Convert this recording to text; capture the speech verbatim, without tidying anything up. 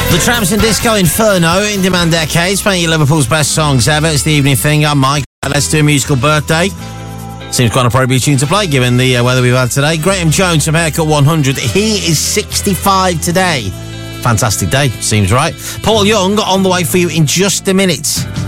The Tramps and Disco Inferno, In Demand Decades, playing you Liverpool's best songs ever. It's the evening thing. I'm Mike. Let's do a musical birthday. Seems quite an appropriate tune to play given the uh, weather we've had today. Graham Jones from Haircut one hundred. He is sixty-five today. Fantastic day, seems right. Paul Young on the way for you in just a minute.